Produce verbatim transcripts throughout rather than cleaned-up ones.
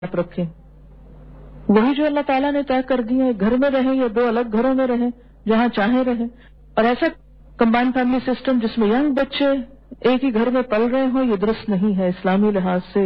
آپ رکھیں، وہی جو اللہ تعالیٰ نے طے کر دی ہے، گھر میں رہیں یا دو الگ گھروں میں رہیں، جہاں چاہیں رہیں. اور ایسا کمبائنڈ فیملی سسٹم جس میں ینگ بچے ایک ہی گھر میں پل رہے ہوں، یہ درست نہیں ہے، اسلامی لحاظ سے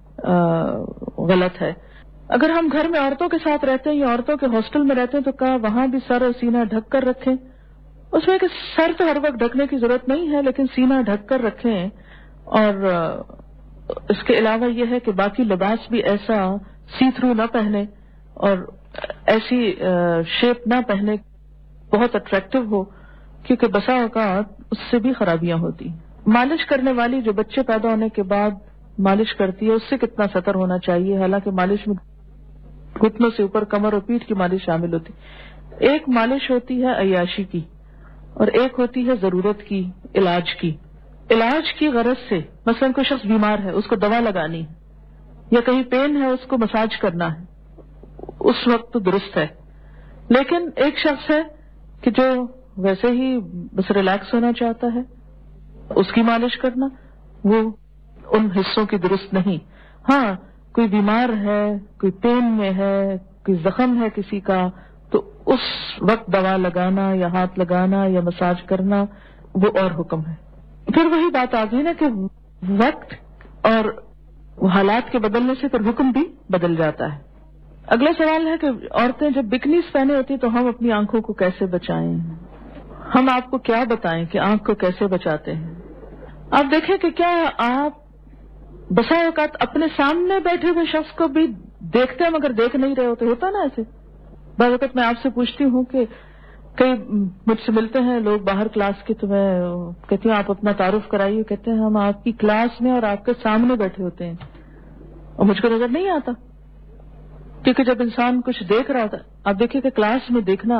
غلط ہے. اگر ہم گھر میں عورتوں کے ساتھ رہتے ہیں یا عورتوں کے ہاسٹل میں رہتے ہیں تو کہا وہاں بھی سر اور سینہ ڈھک کر رکھیں. اس میں کہ سر تو ہر وقت ڈھکنے کی ضرورت نہیں ہے، لیکن سینہ ڈھک کر رکھیں. اور اس کے علاوہ یہ ہے کہ باقی لباس بھی ایسا سی تھرو نہ پہنے اور ایسی شیپ نہ پہنے بہت اٹریکٹیو ہو، کیونکہ بسا اوقات اس سے بھی خرابیاں ہوتی. مالش کرنے والی جو بچے پیدا ہونے کے بعد مالش کرتی ہے، اس سے کتنا سطر ہونا چاہیے؟ حالانکہ مالش میں گھٹنوں سے اوپر کمر اور پیٹھ کی مالش شامل ہوتی. ایک مالش ہوتی ہے عیاشی کی اور ایک ہوتی ہے ضرورت کی، علاج کی. علاج کی غرض سے مثلا کوئی شخص بیمار ہے، اس کو دوا لگانی ہے، یا کہیں پین ہے، اس کو مساج کرنا ہے، اس وقت تو درست ہے. لیکن ایک شخص ہے کہ جو ویسے ہی بس ریلیکس ہونا چاہتا ہے، اس کی مالش کرنا وہ ان حصوں کی درست نہیں. ہاں کوئی بیمار ہے، کوئی پین میں ہے، کوئی زخم ہے کسی کا، تو اس وقت دوا لگانا یا ہاتھ لگانا یا مساج کرنا وہ اور حکم ہے. پھر وہی بات آ گئی نا کہ وقت اور حالات کے بدلنے سے پھر حکم بھی بدل جاتا ہے. اگلا سوال ہے کہ عورتیں جب بکنیز پہنے ہوتی تو ہم اپنی آنکھوں کو کیسے بچائیں؟ ہم آپ کو کیا بتائیں کہ آنکھ کو کیسے بچاتے ہیں؟ آپ دیکھیں کہ کیا آپ بسا اوقات اپنے سامنے بیٹھے ہوئے شخص کو بھی دیکھتے ہیں مگر دیکھ نہیں رہے ہوتے؟ ہوتا نا ایسے. بعض اوقات میں آپ سے پوچھتی ہوں کہ کئی مجھ سے ملتے ہیں لوگ باہر کلاس کے، تو میں کہتی ہوں آپ اپنا تعارف کرائیے. کہتے ہیں ہم آپ کی کلاس میں اور آپ کے سامنے بیٹھے ہوتے ہیں اور مجھ کو نظر نہیں آتا، کیونکہ جب انسان کچھ دیکھ رہا ہوتا. آپ دیکھیں کہ کلاس میں دیکھنا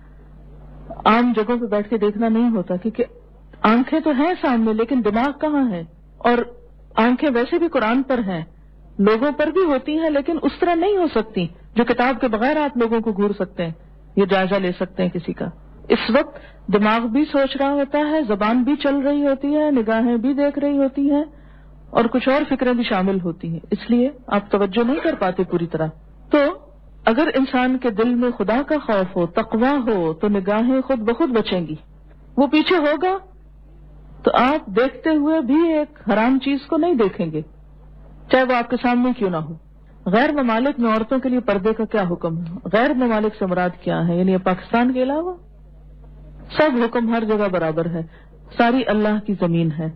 عام جگہوں پہ بیٹھ کے دیکھنا نہیں ہوتا، کیونکہ آنکھیں تو ہیں سامنے لیکن دماغ کہاں ہے. اور آنکھیں ویسے بھی قرآن پر ہیں، لوگوں پر بھی ہوتی ہیں، لیکن اس طرح نہیں ہو سکتی جو کتاب کے بغیر آپ لوگوں کو گھور سکتے ہیں، یہ جائزہ لے سکتے ہیں کسی کا. اس وقت دماغ بھی سوچ رہا ہوتا ہے، زبان بھی چل رہی ہوتی ہے، نگاہیں بھی دیکھ رہی ہوتی ہیں اور کچھ اور فکریں بھی شامل ہوتی ہیں، اس لیے آپ توجہ نہیں کر پاتے پوری طرح. تو اگر انسان کے دل میں خدا کا خوف ہو، تقویٰ ہو، تو نگاہیں خود بخود بچیں گی. وہ پیچھے ہوگا تو آپ دیکھتے ہوئے بھی ایک حرام چیز کو نہیں دیکھیں گے، چاہے وہ آپ کے سامنے کیوں نہ ہو. غیر ممالک میں عورتوں کے لیے پردے کا کیا حکم ہے؟ غیر ممالک سے مراد کیا ہے؟ یعنی پاکستان کے علاوہ سب حکم ہر جگہ برابر ہے. ساری اللہ کی زمین ہے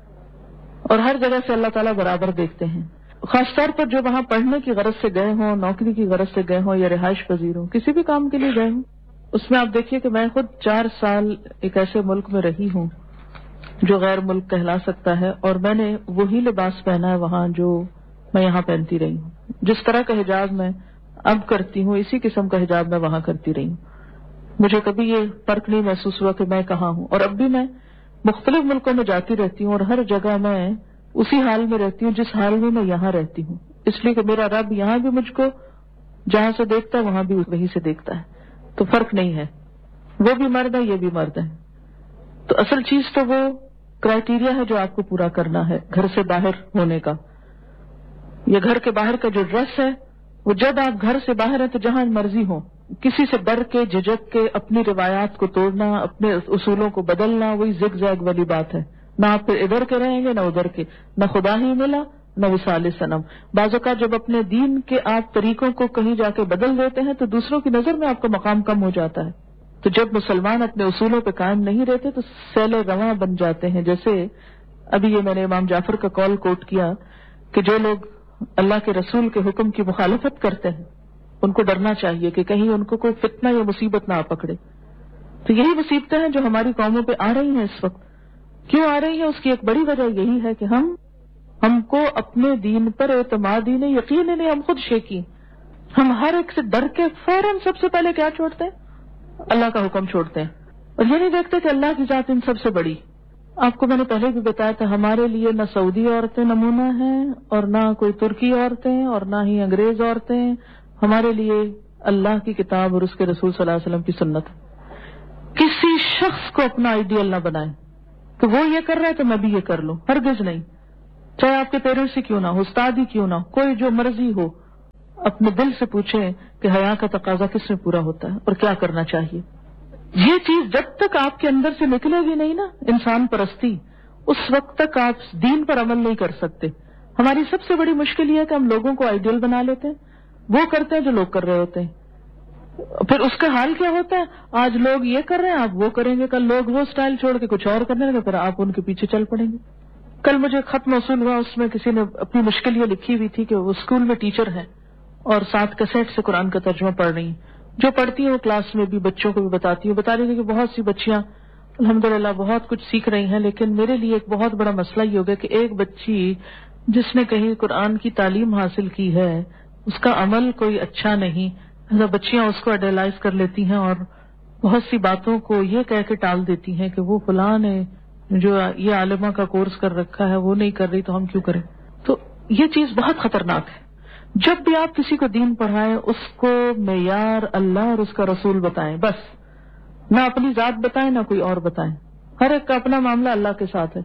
اور ہر جگہ سے اللہ تعالیٰ برابر دیکھتے ہیں. خاص طور پر جو وہاں پڑھنے کی غرض سے گئے ہوں، نوکری کی غرض سے گئے ہوں یا رہائش پذیر ہوں، کسی بھی کام کے لیے گئے ہوں. اس میں آپ دیکھیے کہ میں خود چار سال ایک ایسے ملک میں رہی ہوں جو غیر ملک کہلا سکتا ہے، اور میں نے وہی لباس پہنا ہے وہاں جو میں یہاں پہنتی رہی ہوں. جس طرح کا حجاب میں اب کرتی ہوں اسی قسم کا حجاب میں وہاں کرتی رہی ہوں. مجھے کبھی یہ فرق نہیں محسوس ہوا کہ میں کہاں ہوں. اور اب بھی میں مختلف ملکوں میں جاتی رہتی ہوں اور ہر جگہ میں اسی حال میں رہتی ہوں جس حال میں میں یہاں رہتی ہوں، اس لیے کہ میرا رب یہاں بھی مجھ کو جہاں سے دیکھتا ہے وہاں بھی وہیں سے دیکھتا ہے. تو فرق نہیں ہے، وہ بھی مرد ہے یہ بھی مرد ہے. تو اصل چیز تو وہ کرائیٹیریا ہے جو آپ کو پورا کرنا ہے گھر سے باہر ہونے کا. یا گھر کے باہر کا جو ڈریس ہے وہ جب آپ گھر سے باہر ہیں تو جہاں مرضی ہو، کسی سے ڈر کے جھجک کے اپنی روایات کو توڑنا، اپنے اصولوں کو بدلنا، وہی زگ زیگ والی بات ہے. نہ آپ پھر ادھر کے رہیں گے نہ ادھر کے، نہ خدا ہی ملا نہ وصال صنم. بعض اوقات جب اپنے دین کے آپ طریقوں کو کہیں جا کے بدل دیتے ہیں تو دوسروں کی نظر میں آپ کا مقام کم ہو جاتا ہے. تو جب مسلمان اپنے اصولوں پہ قائم نہیں رہتے تو سیل رواں بن جاتے ہیں. جیسے ابھی یہ میں نے امام جعفر کا قول کوٹ کیا کہ جو لوگ اللہ کے رسول کے حکم کی مخالفت کرتے ہیں ان کو ڈرنا چاہیے کہ کہیں ان کو کوئی فتنہ یا مصیبت نہ آ پکڑے. تو یہی مصیبتیں ہیں جو ہماری قوموں پہ آ رہی ہیں اس وقت. کیوں آ رہی ہیں؟ اس کی ایک بڑی وجہ یہی ہے کہ ہم ہم کو اپنے دین پر اعتماد ہی نہیں، یقین ہی نہیں، ہم خود شیکی. ہم ہر ایک سے ڈر کے فوراً سب سے پہلے کیا چھوڑتے ہیں؟ اللہ کا حکم چھوڑتے ہیں اور یہ نہیں دیکھتے کہ اللہ کی ذات ان سب سے بڑی. آپ کو میں نے پہلے بھی بتایا تھا ہمارے لیے نہ سعودی عورتیں نمونہ ہیں اور نہ کوئی ترکی عورتیں اور نہ ہی انگریز عورتیں. ہمارے لیے اللہ کی کتاب اور اس کے رسول صلی اللہ علیہ وسلم کی سنت. کسی شخص کو اپنا آئیڈیل نہ بنائیں کہ وہ یہ کر رہا ہے تو میں بھی یہ کر لوں. ہرگز نہیں. چاہے آپ کے پیرنٹس ہی کیوں نہ ہو، استاد ہی کیوں نہ ہو، کوئی جو مرضی ہو، اپنے دل سے پوچھیں کہ حیا کا تقاضا کس میں پورا ہوتا ہے اور کیا کرنا چاہیے. یہ چیز جب تک آپ کے اندر سے نکلے گی نہیں نا، انسان پرستی، اس وقت تک آپ دین پر عمل نہیں کر سکتے. ہماری سب سے بڑی مشکل یہ ہے کہ ہم لوگوں کو آئیڈیل بنا لیتے ہیں، وہ کرتے ہیں جو لوگ کر رہے ہوتے ہیں. پھر اس کا حال کیا ہوتا ہے، آج لوگ یہ کر رہے ہیں آپ وہ کریں گے، کل لوگ وہ سٹائل چھوڑ کے کچھ اور کرنے لگے، پھر آپ ان کے پیچھے چل پڑیں گے. کل مجھے خط موصول ہوا، اس میں کسی نے اپنی مشکل یہ لکھی ہوئی تھی کہ وہ اسکول میں ٹیچر ہیں اور ساتھ کیسٹ سے قرآن کا ترجمہ پڑھ رہی ہیں. جو پڑھتی ہیں وہ کلاس میں بھی بچوں کو بھی بتاتی ہوں، بتا رہی تھی کہ بہت سی بچیاں الحمدللہ بہت کچھ سیکھ رہی ہیں، لیکن میرے لیے ایک بہت بڑا مسئلہ یہ ہو گیا کہ ایک بچی جس نے کہیں قرآن کی تعلیم حاصل کی ہے اس کا عمل کوئی اچھا نہیں. بچیاں اس کو آئیڈیلائز کر لیتی ہیں اور بہت سی باتوں کو یہ کہہ کے ٹال دیتی ہیں کہ وہ فلاں نے جو یہ عالمہ کا کورس کر رکھا ہے وہ نہیں کر رہی تو ہم کیوں کریں. تو یہ چیز بہت خطرناک ہے. جب بھی آپ کسی کو دین پڑھائیں اس کو معیار اللہ اور اس کا رسول بتائیں، بس نہ اپنی ذات بتائیں نہ کوئی اور بتائیں. ہر ایک کا اپنا معاملہ اللہ کے ساتھ ہے.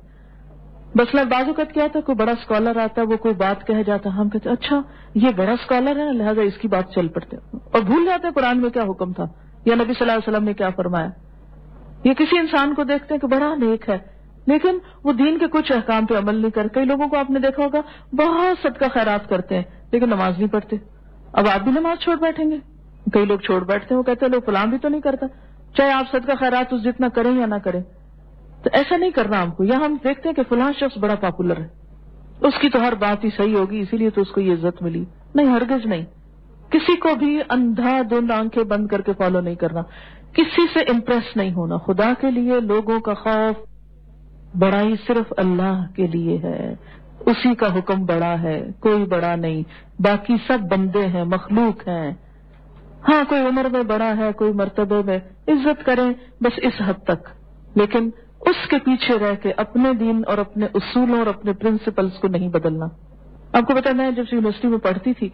بس میں بعض اوقات کیا تھا، کوئی بڑا اسکالر آتا ہے وہ کوئی بات کہہ جاتا ہے، ہم کہتے اچھا یہ بڑا اسکالر ہے لہٰذا اس کی بات چل پڑتے اور بھول جاتے ہیں قرآن میں کیا حکم تھا یا نبی صلی اللہ علیہ وسلم نے کیا فرمایا. یہ کسی انسان کو دیکھتے ہیں کہ بڑا نیک ہے لیکن وہ دین کے کچھ احکام پہ عمل نہیں کرتے. کئی لوگوں کو آپ نے دیکھا ہوگا بہت صدقہ خیرات کرتے ہیں لیکن نماز نہیں پڑھتے. اب آپ بھی نماز چھوڑ بیٹھیں گے؟ کئی لوگ چھوڑ بیٹھتے ہیں، وہ کہتے ہیں لوگ فلاں بھی تو نہیں کرتا، چاہے آپ صدقہ خیرات اس جتنا کریں یا نہ کریں. تو ایسا نہیں کرنا ہم کو. یہاں ہم دیکھتے ہیں کہ فلاں شخص بڑا پاپولر ہے، اس کی تو ہر بات ہی صحیح ہوگی اسی لیے تو اس کو یہ عزت ملی. نہیں، ہرگز نہیں. کسی کو بھی اندھا دھند آنکھیں بند کر کے فالو نہیں کرنا، کسی سے امپریس نہیں ہونا. خدا کے لیے لوگوں کا خوف، بڑائی صرف اللہ کے لیے ہے، اسی کا حکم بڑا ہے، کوئی بڑا نہیں. باقی سب بندے ہیں، مخلوق ہیں. ہاں کوئی عمر میں بڑا ہے، کوئی مرتبے میں، عزت کریں بس اس حد تک، لیکن اس کے پیچھے رہ کے اپنے دین اور اپنے اصولوں اور اپنے پرنسپلز کو نہیں بدلنا. آپ کو پتا میں جب یونیورسٹی میں پڑھتی تھی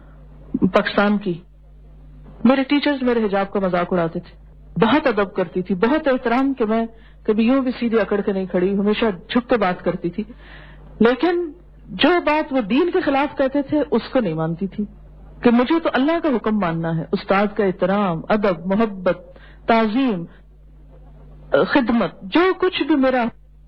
پاکستان کی، میرے ٹیچرز میرے حجاب کا مذاق اڑاتے تھے. بہت ادب کرتی تھی، بہت احترام، کہ میں کبھی یوں بھی سیدھے اکڑ کے نہیں کھڑی، ہمیشہ جھک کے بات کرتی تھی. لیکن جو بات وہ دین کے خلاف کہتے تھے اس کو نہیں مانتی تھی کہ مجھے تو اللہ کا حکم ماننا ہے. استاد کا احترام، ادب، محبت، تعظیم، خدمت، جو کچھ بھی میرا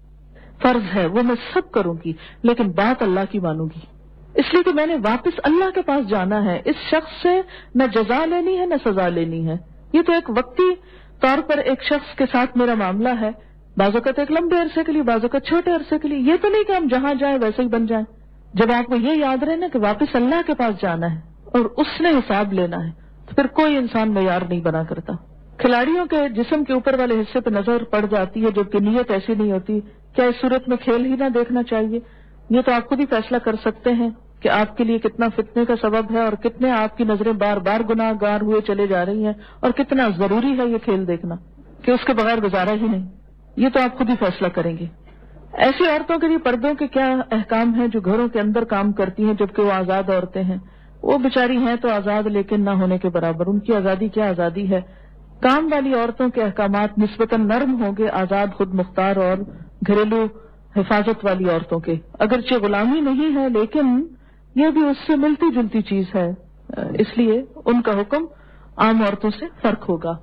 فرض ہے وہ میں سب کروں گی، لیکن بات اللہ کی مانوں گی. اس لیے کہ میں نے واپس اللہ کے پاس جانا ہے. اس شخص سے نہ جزا لینی ہے نہ سزا لینی ہے. یہ تو ایک وقتی طور پر ایک شخص کے ساتھ میرا معاملہ ہے، بعض اوقات ایک لمبے عرصے کے لیے، بعض اوقات چھوٹے عرصے کے لیے. یہ تو نہیں کہ ہم جہاں جائیں ویسے ہی بن جائیں. جب آپ کو یہ یاد رہے نا کہ واپس اللہ کے پاس جانا ہے اور اس نے حساب لینا ہے تو پھر کوئی انسان معیار نہیں بنا کرتا. کھلاڑیوں کے جسم کے اوپر والے حصے پہ نظر پڑ جاتی ہے جبکہ نیت ایسی نہیں ہوتی. کیا اس صورت میں کھیل ہی نہ دیکھنا چاہیے؟ یہ تو آپ خود ہی فیصلہ کر سکتے ہیں کہ آپ کے لیے کتنا فتنے کا سبب ہے اور کتنے آپ کی نظریں بار بار گناہ گار ہوئے چلے جا رہی ہیں اور کتنا ضروری ہے یہ کھیل دیکھنا کہ اس کے بغیر گزارا ہی نہیں. یہ تو آپ خود ہی فیصلہ کریں گے. ایسی عورتوں کے لیے پردوں کے کیا احکام ہیں جو گھروں کے اندر کام کرتی ہیں جبکہ وہ آزاد عورتیں ہیں؟ وہ بیچاری ہیں تو آزاد لیکن نہ ہونے کے برابر. ان کی آزادی کیا آزادی ہے. کام والی عورتوں کے احکامات نسبتاً نرم ہوں گے آزاد خود مختار اور گھریلو حفاظت والی عورتوں کے. اگرچہ غلامی نہیں ہے لیکن یہ بھی اس سے ملتی جلتی چیز ہے، اس لیے ان کا حکم عام عورتوں سے فرق ہوگا.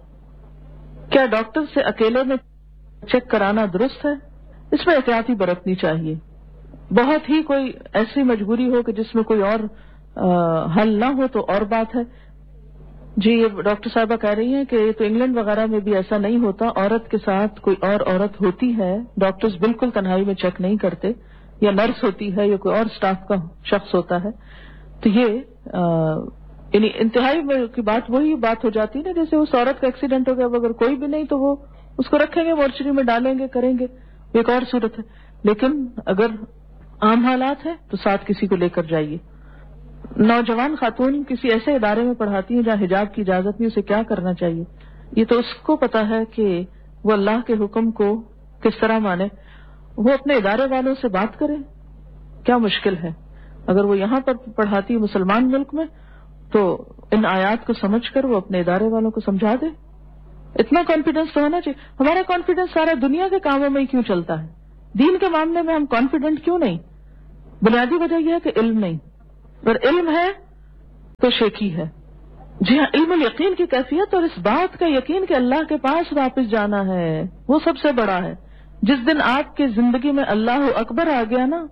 کیا ڈاکٹر سے اکیلے میں چیک کرانا درست ہے؟ اس میں احتیاطی برتنی چاہیے. بہت ہی کوئی ایسی مجبوری ہو کہ جس میں کوئی اور حل نہ ہو تو اور بات ہے. جی یہ ڈاکٹر صاحبہ کہہ رہی ہیں کہ یہ تو انگلینڈ وغیرہ میں بھی ایسا نہیں ہوتا، عورت کے ساتھ کوئی اور عورت ہوتی ہے، ڈاکٹرز بالکل تنہائی میں چیک نہیں کرتے، یا نرس ہوتی ہے یا کوئی اور سٹاف کا شخص ہوتا ہے. تو یہ یعنی انتہائی کی بات وہی بات ہو جاتی ہے نا جیسے اس عورت کا ایکسیڈنٹ ہو گیا، اگر کوئی بھی نہیں تو وہ اس کو رکھیں گے مورچری میں ڈالیں گے کریں گے، ایک اور صورت ہے. لیکن اگر عام حالات ہیں تو ساتھ کسی کو لے کر جائیے. نوجوان خاتون کسی ایسے ادارے میں پڑھاتی ہیں جہاں حجاب کی اجازت نہیں، اسے کیا کرنا چاہیے؟ یہ تو اس کو پتا ہے کہ وہ اللہ کے حکم کو کس طرح مانے. وہ اپنے ادارے والوں سے بات کرے، کیا مشکل ہے؟ اگر وہ یہاں پر پڑھاتی ہے مسلمان ملک میں تو ان آیات کو سمجھ کر وہ اپنے ادارے والوں کو سمجھا دے. اتنا کانفیڈنس تو ہونا چاہیے. ہمارا کانفیڈنس سارا دنیا کے کاموں میں ہی کیوں چلتا ہے، دین کے معاملے میں ہم کانفیڈنٹ کیوں نہیں؟ بنیادی وجہ یہ ہے کہ علم نہیں. اگر علم ہے تو شیکی ہے. جی ہاں، علم الیقین کی کیفیت اور اس بات کا یقین کہ اللہ کے پاس واپس جانا ہے وہ سب سے بڑا ہے. جس دن آپ کی زندگی میں اللہ اکبر آ گیا نا،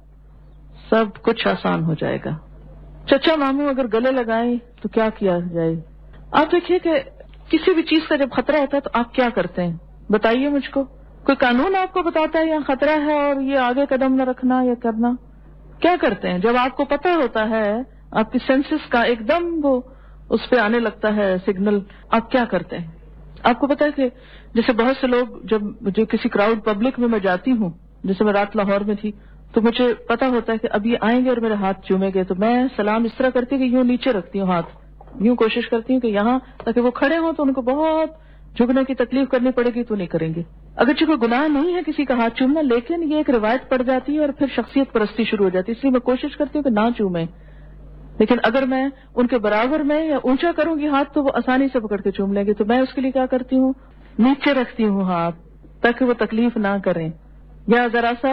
سب کچھ آسان ہو جائے گا. چچا ماموں اگر گلے لگائیں تو کیا کیا جائے؟ آپ دیکھیے کہ کسی بھی چیز کا جب خطرہ ہوتا ہے تو آپ کیا کرتے ہیں؟ بتائیے مجھ کو. کوئی قانون آپ کو بتاتا ہے یہاں خطرہ ہے اور یہ آگے قدم نہ رکھنا یا کرنا؟ کیا کرتے ہیں جب آپ کو پتہ ہوتا ہے، آپ کی سینسز کا ایک دم وہ اس پہ آنے لگتا ہے سگنل، آپ کیا کرتے ہیں؟ آپ کو پتا ہے کہ جیسے بہت سے لوگ، جب مجھے کسی کراؤڈ پبلک میں میں جاتی ہوں، جیسے میں رات لاہور میں تھی، تو مجھے پتا ہوتا ہے کہ اب یہ آئیں گے اور میرے ہاتھ چومیں گے، تو میں سلام اس طرح کرتی ہوں کہ یوں نیچے رکھتی ہوں ہاتھ، یوں کوشش کرتی ہوں کہ یہاں، تاکہ وہ کھڑے ہوں تو ان کو بہت جھکنے کی تکلیف کرنی پڑے گی تو نہیں کریں گے. اگرچہ کوئی گناہ نہیں ہے کسی کا ہاتھ چومنا، لیکن یہ ایک روایت پڑ جاتی ہے اور پھر شخصیت پرستی شروع ہو جاتی ہے، اس لیے میں کوشش کرتی ہوں کہ نہ چومیں. لیکن اگر میں ان کے برابر میں یا اونچا کروں گی ہاتھ تو وہ آسانی سے پکڑ کے چوم لیں گے، تو میں اس کے لیے کیا کرتی ہوں، نیچے رکھتی ہوں ہاتھ تاکہ وہ تکلیف نہ کریں، یا ذرا سا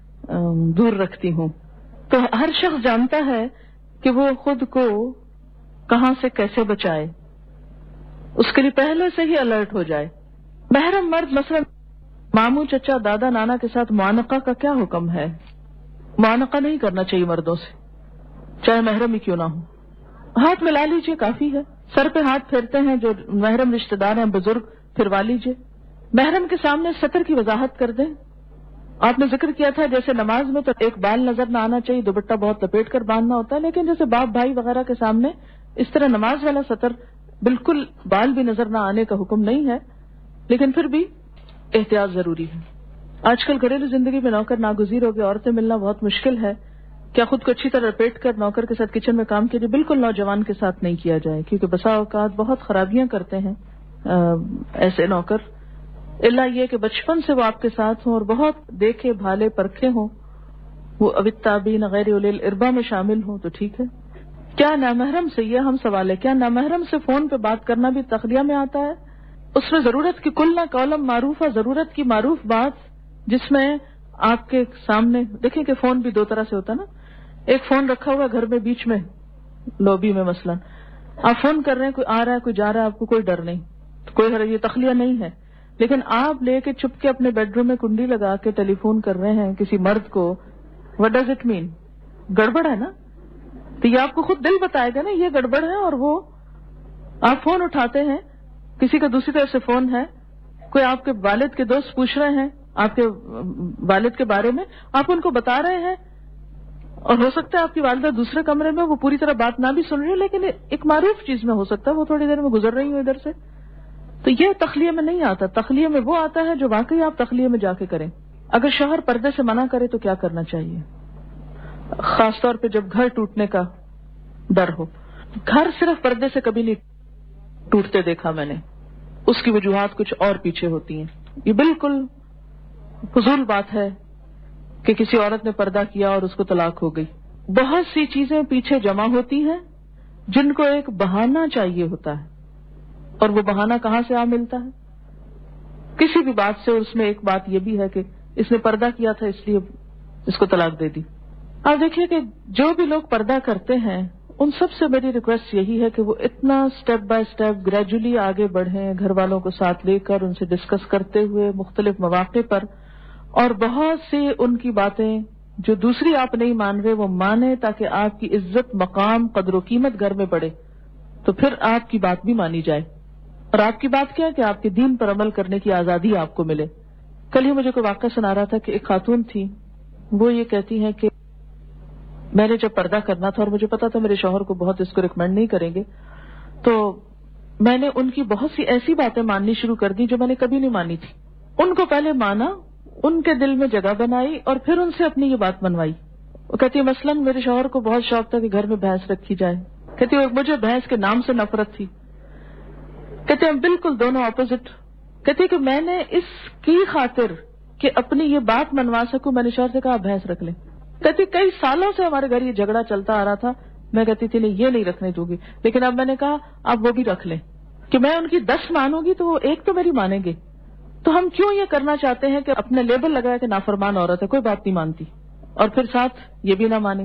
دور رکھتی ہوں. تو ہر شخص جانتا ہے کہ وہ خود کو کہاں سے کیسے بچائے، اس کے لیے پہلے سے ہی الرٹ ہو جائے. محرم مرد مثلا ماموں، چچا، دادا، نانا کے ساتھ معانقہ کا کیا حکم ہے؟ معانقہ نہیں کرنا چاہیے مردوں سے، چاہے محرم ہی کیوں نہ ہو. ہاتھ ملا لیجئے، کافی ہے. سر پہ ہاتھ پھیرتے ہیں جو محرم رشتہ دار ہیں، بزرگ، پھروا لیجئے. محرم کے سامنے سطر کی وضاحت کر دیں. آپ نے ذکر کیا تھا جیسے نماز میں تو ایک بال نظر نہ آنا چاہیے، دوپٹہ بہت لپیٹ کر باندھنا ہوتا ہے، لیکن جیسے باپ بھائی وغیرہ کے سامنے اس طرح نماز والا سطر، بالکل بال بھی نظر نہ آنے کا حکم نہیں ہے، لیکن پھر بھی احتیاط ضروری ہے. آج کل گھریلو زندگی میں نوکر ناگزیر ہو گیا، عورتیں ملنا بہت مشکل ہے. کیا خود کو اچھی طرح لپیٹ کر نوکر کے ساتھ کچن میں کام کیجیے، بالکل نوجوان کے ساتھ نہیں کیا جائے، کیونکہ بسا اوقات بہت خرابیاں کرتے ہیں ایسے نوکر. اللہ یہ کہ بچپن سے وہ آپ کے ساتھ ہوں اور بہت دیکھے بھالے پرکھے ہوں، وہ اوالتابعین غیر اولی الاربا میں شامل ہوں تو ٹھیک ہے. کیا نامحرم سے، یہ ہم سوال ہے، کیا نامحرم سے فون پہ بات کرنا بھی تخلیہ میں آتا ہے؟ اس میں ضرورت کی کل نہ کولم معروفہ، ضرورت کی معروف بات جس میں آپ کے سامنے، دیکھیں کہ فون بھی دو طرح سے ہوتا ہے نا. ایک فون رکھا ہوا گھر میں بیچ میں لوبی میں مثلا، آپ فون کر رہے ہیں، کوئی آ رہا ہے کوئی جا رہا ہے، آپ کو کوئی ڈر نہیں، کوئی حرج، یہ تخلیہ نہیں ہے. لیکن آپ لے کے چپ کے اپنے بیڈ روم میں کنڈی لگا کے ٹیلی فون کر رہے ہیں کسی مرد کو، وٹ ڈز اٹ مین؟ گڑبڑ ہے نا. تو یہ آپ کو خود دل بتائے گا نا یہ گڑبڑ ہے. اور وہ آپ فون اٹھاتے ہیں، کسی کا دوسری طرف سے فون ہے، کوئی آپ کے والد کے دوست پوچھ رہے ہیں آپ کے والد کے بارے میں، آپ ان کو بتا رہے ہیں، اور ہو سکتا ہے آپ کی والدہ دوسرے کمرے میں وہ پوری طرح بات نہ بھی سن رہی ہے، لیکن ایک معروف چیز میں ہو سکتا ہے وہ تھوڑی دیر میں گزر رہی ہوں ادھر سے. تو یہ تخلیہ میں نہیں آتا. تخلیہ میں وہ آتا ہے جو واقعی آپ تخلیہ میں جا کے کریں. اگر شوہر پردے سے منع کرے تو کیا کرنا چاہیے؟ خاص طور پہ جب گھر ٹوٹنے کا ڈر ہو. گھر صرف پردے سے کبھی نہیں ٹوٹتے دیکھا میں نے، اس کی وجوہات کچھ اور پیچھے ہوتی ہیں. یہ بالکل فضول بات ہے کہ کسی عورت نے پردہ کیا اور اس کو طلاق ہو گئی. بہت سی چیزیں پیچھے جمع ہوتی ہیں جن کو ایک بہانہ چاہیے ہوتا ہے، اور وہ بہانہ کہاں سے آ ملتا ہے؟ کسی بھی بات سے. اور اس میں ایک بات یہ بھی ہے کہ اس نے پردہ کیا تھا اس لیے اس کو طلاق دے دی. آپ دیکھیے کہ جو بھی لوگ پردہ کرتے ہیں ان سب سے میری ریکویسٹ یہی ہے کہ وہ اتنا سٹیپ بائی سٹیپ گریجولی آگے بڑھیں، گھر والوں کو ساتھ لے کر ان سے ڈسکس کرتے ہوئے مختلف مواقع پر، اور بہت سی ان کی باتیں جو دوسری آپ نہیں مان رہے وہ مانیں، تاکہ آپ کی عزت، مقام، قدر و قیمت گھر میں بڑھے. تو پھر آپ کی بات بھی مانی جائے. اور آپ کی بات کیا ہے کہ آپ کے دین پر عمل کرنے کی آزادی آپ کو ملے. کل ہی مجھے کوئی واقعہ سنا رہا تھا کہ ایک خاتون تھی، وہ یہ کہتی ہیں کہ میں نے جب پردہ کرنا تھا اور مجھے پتا تھا میرے شوہر کو بہت اس کو ریکمینڈ نہیں کریں گے، تو میں نے ان کی بہت سی ایسی باتیں ماننی شروع کر دی جو میں نے کبھی نہیں مانی تھی. ان کو پہلے مانا، ان کے دل میں جگہ بنائی، اور پھر ان سے اپنی یہ بات منوائی. وہ کہتی ہے مثلاً میرے شوہر کو بہت شوق تھا کہ گھر میں بھینس رکھی جائے. کہتی ہے مجھے بھینس کے نام سے نفرت تھی. کہتے ہیں بالکل دونوں اپوزٹ. کہتے کہ میں نے اس کی خاطر کہ اپنی یہ بات منوا سکوں میں نے شوہر سے کہا بھینس رکھ لیں. کہتی کئی سالوں سے ہمارے گھر یہ جھگڑا چلتا آ رہا تھا، میں کہتی تھی نہیں یہ نہیں رکھنے دوں گی، لیکن اب میں نے کہا اب وہ بھی رکھ لیں کہ میں ان کی دس مانوں گی تو وہ ایک تو میری مانیں گے. تو ہم کیوں یہ کرنا چاہتے ہیں کہ اپنے لیبل لگایا کہ نافرمان عورت ہے، کوئی بات نہیں مانتی، اور پھر ساتھ یہ بھی نہ مانیں.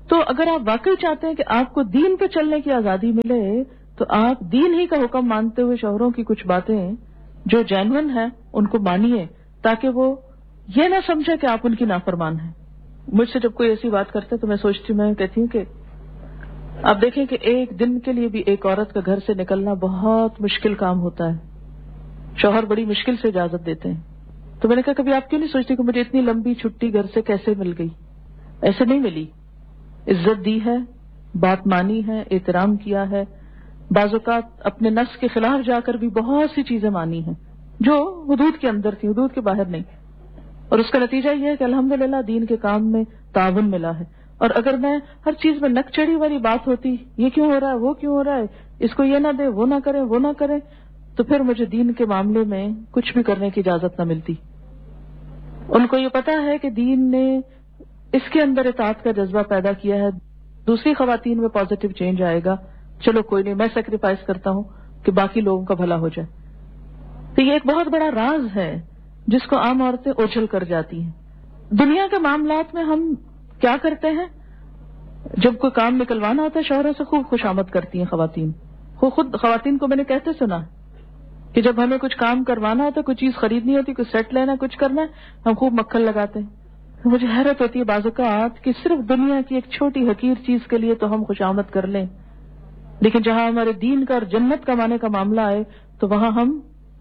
تو اگر آپ واقعی چاہتے ہیں کہ آپ کو دین پہ چلنے کی آزادی ملے تو آپ دین ہی کا حکم مانتے ہوئے شوہروں کی کچھ باتیں جو جینون ہیں ان کو مانیے، تاکہ وہ یہ نہ سمجھے کہ آپ ان کی نافرمان ہیں۔ مجھ سے جب کوئی ایسی بات کرتا ہے تو میں سوچتی ہوں، میں کہتی ہوں کہ آپ دیکھیں کہ ایک دن کے لیے بھی ایک عورت کا گھر سے نکلنا بہت مشکل کام ہوتا ہے، شوہر بڑی مشکل سے اجازت دیتے ہیں۔ تو میں نے کہا کبھی آپ کیوں نہیں سوچتی کہ مجھے اتنی لمبی چھٹی گھر سے کیسے مل گئی؟ ایسے نہیں ملی، عزت دی ہے، بات مانی ہے، احترام کیا ہے، بعض اوقات اپنے نفس کے خلاف جا کر بھی بہت سی چیزیں مانی ہیں جو حدود کے اندر تھی، حدود کے باہر نہیں، اور اس کا نتیجہ یہ ہے کہ الحمدللہ دین کے کام میں تعاون ملا ہے۔ اور اگر میں ہر چیز میں نک چڑھی والی بات ہوتی، یہ کیوں ہو رہا ہے، وہ کیوں ہو رہا ہے، اس کو یہ نہ دے، وہ نہ کرے، وہ نہ کرے، تو پھر مجھے دین کے معاملے میں کچھ بھی کرنے کی اجازت نہ ملتی۔ ان کو یہ پتا ہے کہ دین نے اس کے اندر اطاعت کا جذبہ پیدا کیا ہے، دوسری خواتین میں پازیٹو چینج آئے گا، چلو کوئی نہیں، میں سیکریفائس کرتا ہوں کہ باقی لوگوں کا بھلا ہو جائے۔ تو یہ ایک بہت بڑا راز ہے جس کو عام عورتیں اوجھل کر جاتی ہیں۔ دنیا کے معاملات میں ہم کیا کرتے ہیں؟ جب کوئی کام نکلوانا ہوتا ہے شوہروں سے خوب خوشامد کرتی ہیں خواتین۔ وہ خود خواتین کو میں نے کہتے سنا کہ جب ہمیں کچھ کام کروانا ہوتا ہے، کوئی چیز خریدنی ہوتی، کوئی سیٹ لینا، کچھ کرنا ہے، ہم خوب مکھن لگاتے ہیں۔ مجھے حیرت ہوتی ہے بعض اوقات کہ صرف دنیا کی ایک چھوٹی حقیر چیز کے لیے تو ہم خوشامد کر لیں، لیکن جہاں ہمارے دین کا اور جنت کمانے کا معاملہ آئے تو وہاں ہم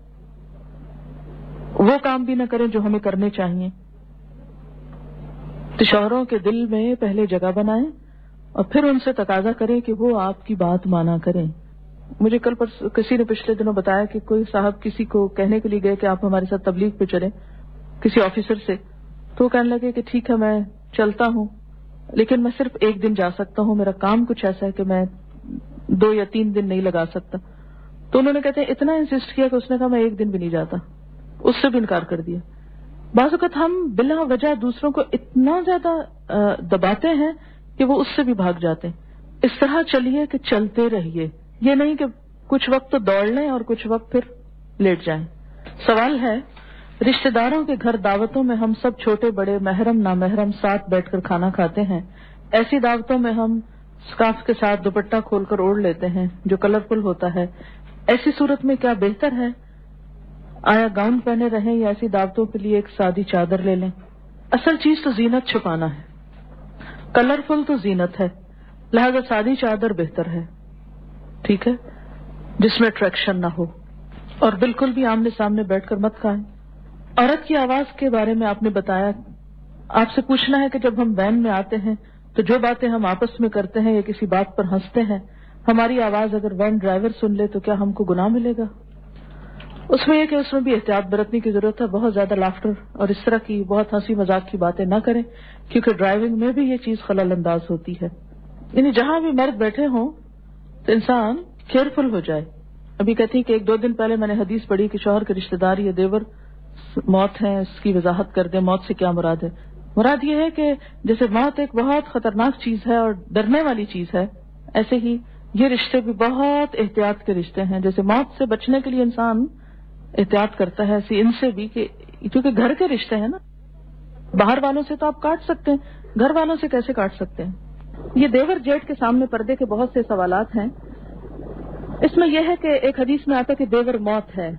وہ کام بھی نہ کریں جو ہمیں کرنے چاہیے۔ تو شوہروں کے دل میں پہلے جگہ بنائیں اور پھر ان سے تقاضا کریں کہ وہ آپ کی بات مانا کریں۔ مجھے کل پر کسی نے پچھلے دنوں بتایا کہ کوئی صاحب کسی کو کہنے کے لیے گئے کہ آپ ہمارے ساتھ تبلیغ پہ چلیں، کسی آفیسر سے، تو وہ کہنے لگے کہ ٹھیک ہے میں چلتا ہوں، لیکن میں صرف ایک دن جا سکتا ہوں، میرا کام کچھ ایسا ہے کہ میں دو یا تین دن نہیں لگا سکتا۔ تو انہوں نے کہتے ہیں اتنا انسسٹ کیا کہ اس نے کہا میں ایک دن بھی نہیں جاتا، اس سے بھی انکار کر دیا۔ بعض اوقات ہم بلا وجہ دوسروں کو اتنا زیادہ دباتے ہیں کہ وہ اس سے بھی بھاگ جاتے ہیں۔ اس طرح چلیے کہ چلتے رہیے، یہ نہیں کہ کچھ وقت تو دوڑ لیں اور کچھ وقت پھر لیٹ جائیں۔ سوال ہے، رشتہ داروں کے گھر دعوتوں میں ہم سب چھوٹے بڑے محرم نامحرم ساتھ بیٹھ کر کھانا کھاتے ہیں، ایسی دعوتوں میں ہم سکارف کے ساتھ دوپٹہ کھول کر اوڑھ لیتے ہیں جو کلرفل ہوتا ہے، ایسی صورت میں کیا بہتر ہے؟ آیا گاؤن پہنے رہیں یا ایسی دعوتوں کے لیے ایک سادی چادر لے لیں؟ اصل چیز تو زینت چھپانا ہے، کلرفل تو زینت ہے، لہذا سادی چادر بہتر ہے، ٹھیک ہے، جس میں اٹریکشن نہ ہو، اور بالکل بھی آمنے سامنے بیٹھ کر مت کھائیں۔ عورت کی آواز کے بارے میں آپ نے بتایا، آپ سے پوچھنا ہے کہ جب ہم وین میں آتے ہیں تو جو باتیں ہم آپس میں کرتے ہیں یا کسی بات پر ہنستے ہیں، ہماری آواز اگر وین ڈرائیور سن لے تو کیا ہم کو گناہ ملے گا؟ اس میں یہ کہ اس میں بھی احتیاط برتنے کی ضرورت ہے، بہت زیادہ لافٹر اور اس طرح کی بہت ہنسی مذاق کی باتیں نہ کریں، کیونکہ ڈرائیونگ میں بھی یہ چیز خلل انداز ہوتی ہے۔ یعنی جہاں بھی مرد بیٹھے ہوں تو انسان کیئرفل ہو جائے۔ ابھی کہتی کہ ایک دو دن پہلے میں نے حدیث پڑھی کہ شوہر کے رشتہ دار یا دیور موت ہے، اس کی وضاحت کر دیں، موت سے کیا مراد ہے؟ مراد یہ ہے کہ جیسے موت ایک بہت خطرناک چیز ہے اور ڈرنے والی چیز ہے، ایسے ہی یہ رشتے بھی بہت احتیاط کے رشتے ہیں۔ جیسے موت سے بچنے کے لیے انسان احتیاط کرتا ہے، ایسے ان سے بھی، کہ کیونکہ گھر کے رشتے ہیں نا، باہر والوں سے تو آپ کاٹ سکتے ہیں، گھر والوں سے کیسے کاٹ سکتے ہیں؟ یہ دیور جیٹ کے سامنے پردے کے بہت سے سوالات ہیں۔ اس میں یہ ہے کہ ایک حدیث میں آتا ہے کہ دیور موت ہے،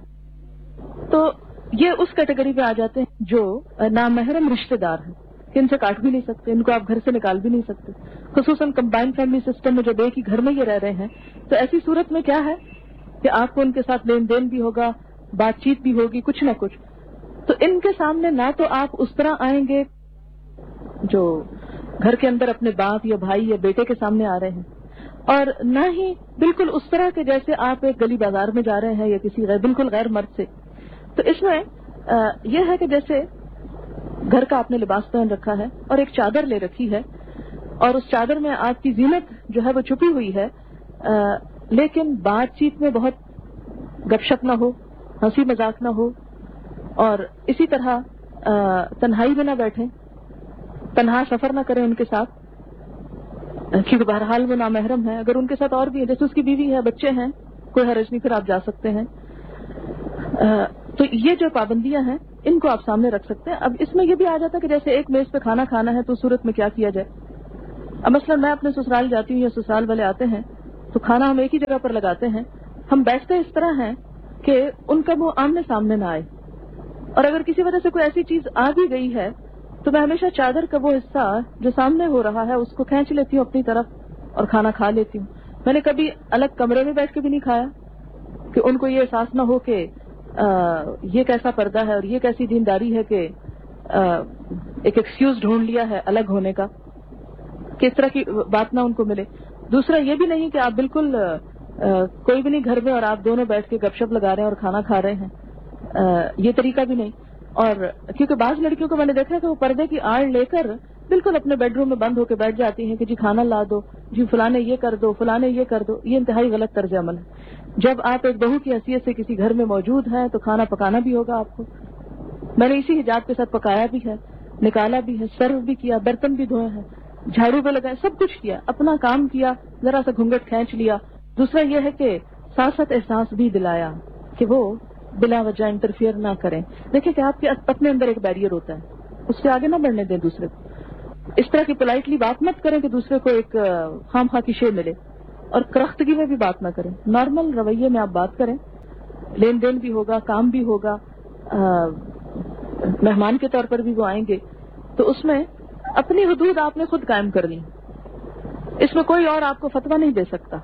تو یہ اس کیٹیگری پہ آ جاتے ہیں جو نامحرم رشتہ دار ہیں، کہ ان سے کاٹ بھی نہیں سکتے، ان کو آپ گھر سے نکال بھی نہیں سکتے، خصوصاً کمبائنڈ فیملی سسٹم میں جب ایک ہی گھر میں یہ رہ رہے ہیں، تو ایسی صورت میں کیا ہے کہ آپ کو ان کے ساتھ لین دین بھی ہوگا، بات چیت بھی ہوگی، کچھ نہ کچھ۔ تو ان کے سامنے نہ تو آپ اس طرح آئیں گے جو گھر کے اندر اپنے باپ یا بھائی یا بیٹے کے سامنے آ رہے ہیں، اور نہ ہی بالکل اس طرح کے جیسے آپ ایک گلی بازار میں جا رہے ہیں یا کسی غیر بالکل غیر مرد سے۔ تو اس میں یہ ہے کہ جیسے گھر کا آپ نے لباس پہن رکھا ہے اور ایک چادر لے رکھی ہے، اور اس چادر میں آپ کی زینت جو ہے وہ چھپی ہوئی ہے، لیکن بات چیت میں بہت گپ شپ نہ ہو، ہنسی مذاق نہ ہو، اور اسی طرح تنہائی میں نہ بیٹھیں، تنہا سفر نہ کریں ان کے ساتھ، کیونکہ بہرحال وہ نامحرم ہے۔ اگر ان کے ساتھ اور بھی ہے، جیسے اس کی بیوی ہے، بچے ہیں، کوئی حرج نہیں، پھر آپ جا سکتے ہیں۔ تو یہ جو پابندیاں ہیں ان کو آپ سامنے رکھ سکتے ہیں۔ اب اس میں یہ بھی آ جاتا ہے کہ جیسے ایک میز پہ کھانا کھانا ہے تو صورت میں کیا کیا جائے۔ اب مثلا میں اپنے سسرال جاتی ہوں یا سسرال والے آتے ہیں تو کھانا ہم ایک ہی جگہ پر لگاتے ہیں. ہم بیٹھتے اس طرح ہیں کہ ان کا منہ آمنے سامنے نہ آئے, اور اگر کسی وجہ سے کوئی ایسی چیز آ بھی گئی ہے تو میں ہمیشہ چادر کا وہ حصہ جو سامنے ہو رہا ہے اس کو کھینچ لیتی ہوں اپنی طرف اور کھانا کھا لیتی ہوں. میں نے کبھی الگ کمرے میں بیٹھ کے بھی نہیں کھایا کہ ان کو یہ احساس نہ ہو کہ آ, یہ کیسا پردہ ہے اور یہ کیسی دینداری ہے کہ آ, ایک ایکسکیوز ڈھونڈ لیا ہے الگ ہونے کا, کہ اس طرح کی بات نہ ان کو ملے. دوسرا یہ بھی نہیں کہ آپ بالکل آ, کوئی بھی نہیں گھر میں اور آپ دونوں بیٹھ کے گپ شپ لگا رہے ہیں اور کھانا کھا رہے ہیں, آ, یہ طریقہ بھی نہیں. اور کیونکہ بعض لڑکیوں کو میں نے دیکھا کہ وہ پردے کی آڑ لے کر بالکل اپنے بیڈ روم میں بند ہو کے بیٹھ جاتی ہیں کہ جی کھانا لا دو, جی فلانے یہ کر دو, فلانے یہ کر دو. یہ انتہائی غلط طرز عمل ہے. جب آپ ایک بہو کی حیثیت سے کسی گھر میں موجود ہیں تو کھانا پکانا بھی ہوگا آپ کو. میں نے اسی حجاب کے ساتھ پکایا بھی ہے, نکالا بھی ہے, سرو بھی کیا, برتن بھی دھوئے ہیں, جھاڑو پہ لگائے, سب کچھ کیا, اپنا کام کیا, ذرا سا گھونگھٹ کھینچ لیا. دوسرا یہ ہے کہ ساتھ ساتھ احساس بھی دلایا کہ وہ بلا وجہ انٹرفیئر نہ کریں. دیکھیں کہ آپ کے اپنے اندر ایک بیریئر ہوتا ہے, اس سے آگے نہ بڑھنے دیں دوسرے کو. اس طرح کی پولائٹلی بات مت کریں کہ دوسرے کو ایک خام خواہ کی شے ملے, اور کرختگی میں بھی بات نہ کریں. نارمل رویے میں آپ بات کریں, لین دین بھی ہوگا, کام بھی ہوگا, آ, مہمان کے طور پر بھی وہ آئیں گے, تو اس میں اپنی حدود آپ نے خود قائم کرنی. اس میں کوئی اور آپ کو فتویٰ نہیں دے سکتا.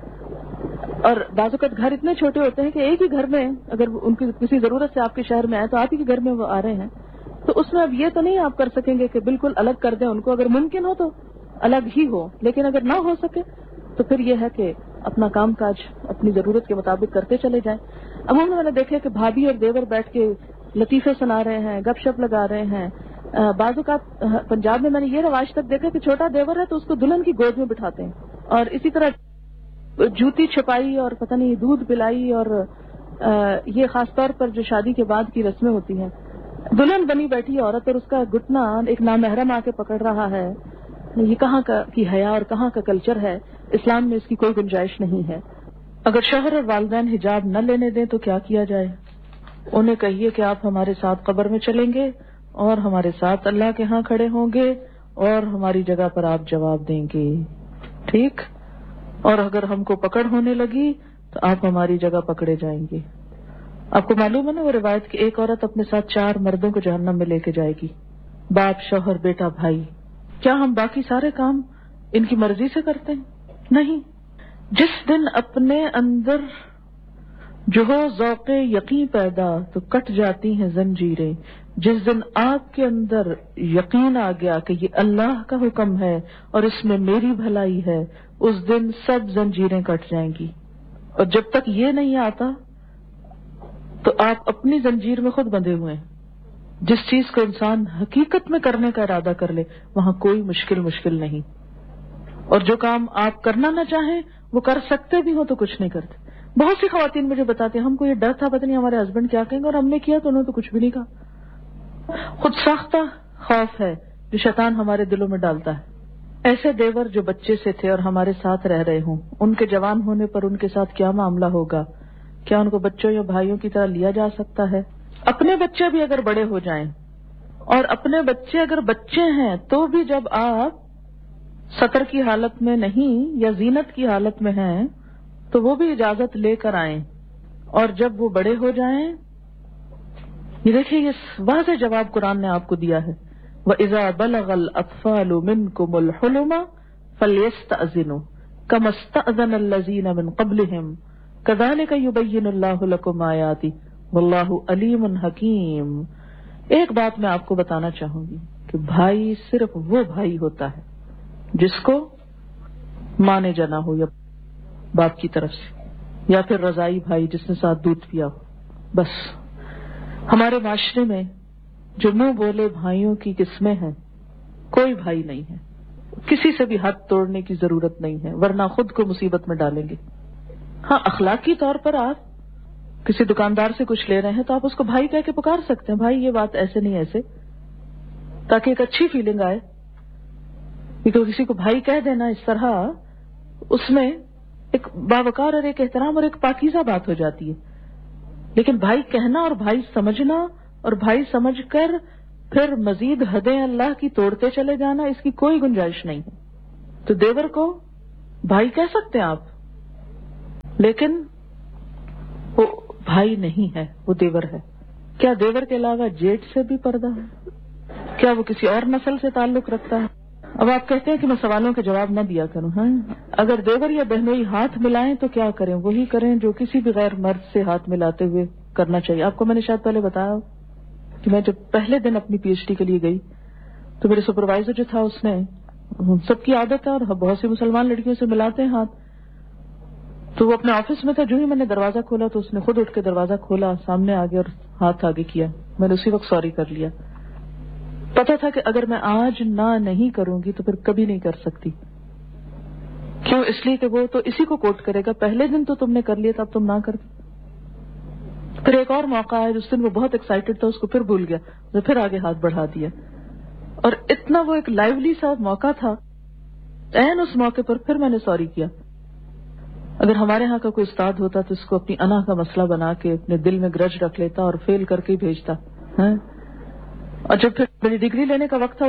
اور بعض اوقات گھر اتنے چھوٹے ہوتے ہیں کہ ایک ہی گھر میں اگر ان کی کسی ضرورت سے آپ کے شہر میں آئے تو آپ ہی کے گھر میں وہ آ رہے ہیں, تو اس میں اب یہ تو نہیں آپ کر سکیں گے کہ بالکل الگ کر دیں ان کو. اگر ممکن ہو تو الگ ہی ہو, لیکن اگر نہ ہو سکے تو پھر یہ ہے کہ اپنا کام کاج اپنی ضرورت کے مطابق کرتے چلے جائیں. عموماً میں نے دیکھا کہ بھابھی اور دیور بیٹھ کے لطیفے سنا رہے ہیں, گپ شپ لگا رہے ہیں. بعض اوقات پنجاب میں میں نے یہ رواج تک دیکھا کہ چھوٹا دیور ہے تو اس کو دلہن کی گود میں بٹھاتے ہیں, اور اسی طرح جوتی چھپائی اور پتہ نہیں دودھ پلائی, اور یہ خاص طور پر جو شادی کے بعد کی رسمیں ہوتی ہیں, دلہن بنی بیٹھی عورت اور اس کا گھٹنا ایک نامحرم آ کے پکڑ رہا ہے. یہ کہاں کا کی حیا اور کہاں کا کلچر ہے؟ اسلام میں اس کی کوئی گنجائش نہیں ہے. اگر شوہر اور والدین حجاب نہ لینے دیں تو کیا کیا جائے؟ انہیں کہیے کہ آپ ہمارے ساتھ قبر میں چلیں گے اور ہمارے ساتھ اللہ کے ہاں کھڑے ہوں گے اور ہماری جگہ پر آپ جواب دیں گے, ٹھیک؟ اور اگر ہم کو پکڑ ہونے لگی تو آپ ہماری جگہ پکڑے جائیں گے. آپ کو معلوم ہے نا وہ روایت کہ ایک عورت اپنے ساتھ چار مردوں کو جہنم میں لے کے جائے گی, باپ, شوہر, بیٹا, بھائی. کیا ہم باقی سارے کام ان کی مرضی سے کرتے ہیں؟ نہیں. جس دن اپنے اندر جو ہو ذوق یقین پیدا تو کٹ جاتی ہیں زنجیریں. جس دن آپ کے اندر یقین آ گیا کہ یہ اللہ کا حکم ہے اور اس میں میری بھلائی ہے, اس دن سب زنجیریں کٹ جائیں گی. اور جب تک یہ نہیں آتا تو آپ اپنی زنجیر میں خود بندھے ہوئے ہیں. جس چیز کو انسان حقیقت میں کرنے کا ارادہ کر لے وہاں کوئی مشکل مشکل نہیں. اور جو کام آپ کرنا نہ چاہیں وہ کر سکتے بھی ہوں تو کچھ نہیں کرتے. بہت سی خواتین مجھے بتاتی ہیں ہم کو یہ ڈر تھا پتہ نہیں ہمارے ہسبینڈ کیا کہیں گے, اور ہم نے کیا تو انہوں نے تو کچھ بھی نہیں کہا. خود ساختہ خوف ہے جو شیطان ہمارے دلوں میں ڈالتا ہے. ایسے دیور جو بچے سے تھے اور ہمارے ساتھ رہ رہے ہوں, ان کے جوان ہونے پر ان کے ساتھ کیا معاملہ ہوگا؟ کیا ان کو بچوں یا بھائیوں کی طرح لیا جا سکتا ہے؟ اپنے بچے بھی اگر بڑے ہو جائیں اور اپنے بچے اگر بچے ہیں تو بھی جب آپ سطر کی حالت میں نہیں یا زینت کی حالت میں ہیں تو وہ بھی اجازت لے کر آئیں. اور جب وہ بڑے ہو جائیں, یہ دیکھیے یہ واضح جواب قرآن نے آپ کو دیا ہے, وَإِذَا بَلَغَ الْأَطْفَالُ مِنْكُمُ الْحُلُمَ فَلْيَسْتَأْذِنُوا كَمَا اسْتَأْذَنَ الَّذِينَ مِنْ قَبْلِهِمْ كَذَلِكَ يُبَيِّنُ اللَّهُ لَكُمْ آيَاتِهِ وَاللَّهُ عَلِيمٌ حَكِيمٌ. ایک بات میں آپ کو بتانا چاہوں گی کہ بھائی صرف وہ بھائی ہوتا ہے جس کو ماں نے جنا ہو یا باپ کی طرف سے, یا پھر رضائی بھائی جس نے ساتھ دودھ پیا ہو. بس ہمارے معاشرے میں جو منہ بولے بھائیوں کی قسمیں ہیں, کوئی بھائی نہیں ہے. کسی سے بھی ہاتھ توڑنے کی ضرورت نہیں ہے ورنہ خود کو مصیبت میں ڈالیں گے. ہاں اخلاقی طور پر آپ کسی دکاندار سے کچھ لے رہے ہیں تو آپ اس کو بھائی کہہ کے پکار سکتے ہیں, بھائی یہ بات ایسے نہیں ایسے, تاکہ ایک اچھی فیلنگ آئے. کیونکہ کسی کو بھائی کہہ دینا اس طرح اس میں ایک باوقار اور ایک احترام اور ایک پاکیزہ بات ہو جاتی ہے. لیکن بھائی کہنا اور بھائی سمجھنا اور بھائی سمجھ کر پھر مزید حدیں اللہ کی توڑتے چلے جانا, اس کی کوئی گنجائش نہیں ہے. تو دیور کو بھائی کہہ سکتے ہیں آپ, لیکن وہ بھائی نہیں ہے, وہ دیور ہے. کیا دیور کے علاوہ جیٹ سے بھی پردہ ہے؟ کیا وہ کسی اور نسل سے تعلق رکھتا ہے؟ اب آپ کہتے ہیں کہ میں سوالوں کے جواب نہ دیا کروں. ہاں, اگر دیور یا بہنوئی ہاتھ ملائیں تو کیا کریں؟ وہی کریں جو کسی بھی غیر مرد سے ہاتھ ملاتے ہوئے کرنا چاہیے. آپ کو میں نے شاید پہلے بتایا کہ میں جب پہلے دن اپنی پی ایچ ڈی کے لیے گئی تو میرے سپروائزر جو تھا اس نے, سب کی عادت ہے اور بہت سی مسلمان لڑکیوں سے ملاتے ہیں ہاتھ, تو وہ اپنے آفس میں تھا. جو ہی میں نے دروازہ کھولا تو اس نے خود اٹھ کے دروازہ کھولا, سامنے آ گیا اور ہاتھ آگے کیا. میں نے اسی وقت سوری کر لیا. پتا تھا کہ اگر میں آج نہ نہیں کروں گی تو پھر کبھی نہیں کر سکتی. کیوں؟ اس لیے کہ وہ تو اسی کو کوٹ کرے گا, پہلے دن تو تم نے کر لیا تھا, اب تم نہ کر. پھر ایک اور موقع ہے جس دن وہ بہت ایکسائٹیڈ تھا, اس کو پھر بھول گیا, تو پھر آگے ہاتھ بڑھا دیا. اور اتنا وہ ایک لائیولی سا موقع تھا, این اس موقع پر پھر میں نے سوری کیا. اگر ہمارے ہاں کا کوئی استاد ہوتا تو اس کو اپنی انا کا مسئلہ بنا کے اپنے دل میں گرج رکھ لیتا اور فیل کر کے ہی بھیجتا. اور جب پھر میری ڈگری لینے کا وقت تھا,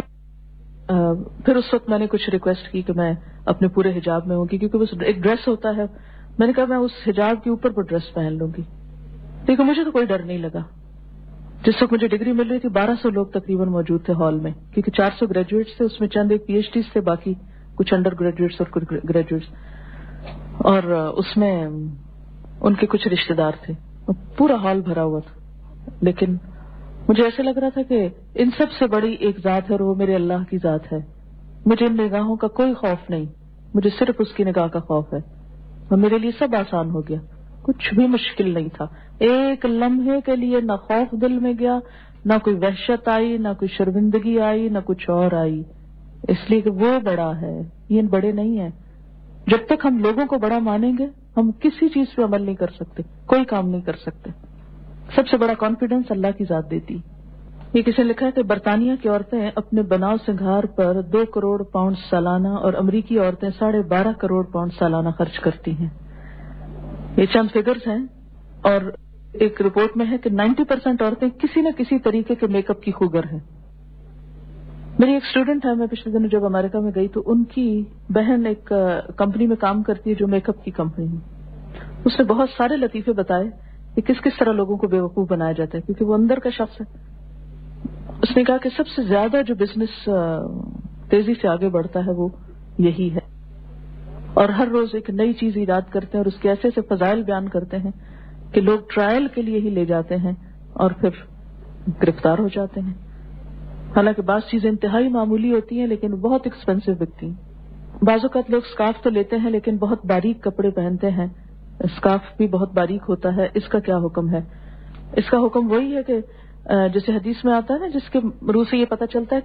پھر اس وقت میں نے کچھ ریکویسٹ کی کہ میں اپنے پورے حجاب میں ہوں گی, کیونکہ وہ ایک ڈریس ہوتا ہے. میں نے کہا میں اس حجاب کے اوپر وہ ڈریس پہن لوں گی. لیکن مجھے تو کوئی ڈر نہیں لگا. جس وقت مجھے ڈگری مل رہی تھی بارہ سو لوگ تقریباً موجود تھے ہال میں, کیونکہ چار سو گریجویٹس تھے, اس میں چند ایک پی ایچ ڈیز تھے, باقی کچھ انڈر گریجویٹس اور کچھ گریجویٹس, اور اس میں ان کے کچھ رشتے دار تھے. پورا ہال بھرا ہوا تھا. لیکن مجھے ایسے لگ رہا تھا کہ ان سب سے بڑی ایک ذات ہے اور وہ میرے اللہ کی ذات ہے. مجھے ان نگاہوں کا کوئی خوف نہیں, مجھے صرف اس کی نگاہ کا خوف ہے. اور میرے لیے سب آسان ہو گیا, کچھ بھی مشکل نہیں تھا. ایک لمحے کے لیے نہ خوف دل میں گیا, نہ کوئی وحشت آئی, نہ کوئی شرمندگی آئی, نہ کچھ اور آئی. اس لیے کہ وہ بڑا ہے, یہ بڑے نہیں ہیں. جب تک ہم لوگوں کو بڑا مانیں گے ہم کسی چیز پہ عمل نہیں کر سکتے, کوئی کام نہیں کر سکتے. سب سے بڑا کانفیڈنس اللہ کی ذات دیتی. یہ کسی نے لکھا ہے کہ برطانیہ کی عورتیں اپنے بناؤ سنگھار پر دو کروڑ پاؤنڈ سالانہ اور امریکی عورتیں ساڑھے بارہ کروڑ پاؤنڈ سالانہ خرچ کرتی ہیں. یہ چند فگرز ہیں, اور ایک رپورٹ میں ہے کہ نائنٹی پرسینٹ عورتیں کسی نہ کسی طریقے کے میک اپ کی خوگر ہیں. میری ایک اسٹوڈنٹ ہے, میں پچھلے دنوں جب امریکہ میں گئی تو ان کی بہن ایک کمپنی میں کام کرتی ہے جو میک اپ کی کمپنی ہے. اس نے بہت سارے لطیفے بتائے کہ کس کس طرح لوگوں کو بیوقوف بنایا جاتا ہے, کیونکہ وہ اندر کا شخص ہے. اس نے کہا کہ سب سے زیادہ جو بزنس تیزی سے آگے بڑھتا ہے وہ یہی ہے, اور ہر روز ایک نئی چیز ایجاد کرتے ہیں اور اس کے ایسے ایسے فضائل بیان کرتے ہیں کہ لوگ ٹرائل کے لیے ہی لے جاتے ہیں اور پھر گرفتار ہو جاتے ہیں. حالانکہ بعض چیزیں انتہائی معمولی ہوتی ہیں لیکن بہت ایکسپینسو بکتی ہیں. بعض اوقات لوگ اسکارف تو لیتے ہیں لیکن بہت باریک کپڑے پہنتے ہیں, اسکارف بھی بہت باریک ہوتا ہے. اس کا کیا حکم ہے؟ اس کا حکم وہی ہے کہ جیسے حدیث میں آتا ہے نا, جس کے روح سے یہ پتہ چلتا ہے